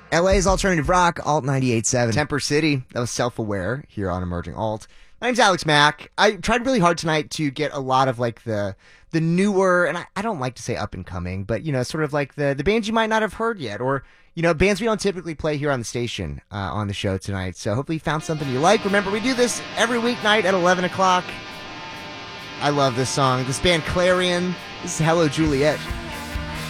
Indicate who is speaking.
Speaker 1: LA's alternative rock, Alt 98.7.
Speaker 2: Temper City, that was Self-Aware here on Emerging Alt. My name's Alex Mack. I tried really hard tonight to get a lot of like the newer, and I don't like to say up and coming, but sort of like the bands you might not have heard yet, or bands we don't typically play here on the station on the show tonight. So hopefully you found something you like. Remember, we do this every weeknight at 11 o'clock. I love this song. This band Clarion. This is Hello Juliet.